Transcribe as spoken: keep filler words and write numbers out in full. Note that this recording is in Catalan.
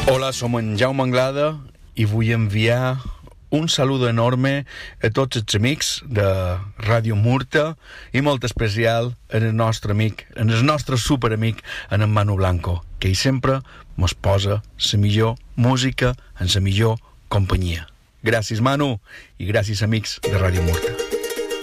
Hola, som en Jaume Anglada i vull enviar un saludo enorme a tots els amics de Ràdio Murta i molt especial en el nostre amic, en el nostre superamic, en en Manu Blanco, que ell sempre mos posa la millor música en la millor companyia. Gràcies, Manu, i gràcies, amics de Ràdio Murta.